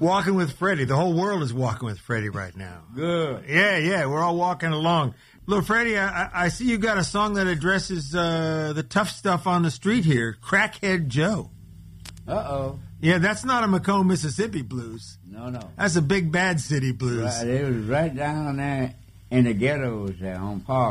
Walking with Freddie. The whole world is walking with Freddie right now. Good. Yeah. We're all walking along. Look, Freddie, I see you got a song that addresses the tough stuff on the street here. Crackhead Joe. Uh-oh. Yeah, that's not a Macomb, Mississippi blues. No. That's a big bad city blues. Right, it was right down there in the ghettos there on Park.